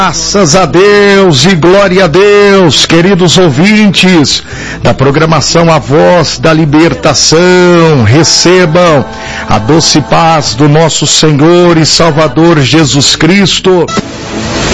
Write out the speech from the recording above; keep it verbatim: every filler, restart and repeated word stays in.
Graças a Deus e glória a Deus, queridos ouvintes da programação A Voz da Libertação, recebam a doce paz do nosso Senhor e Salvador Jesus Cristo.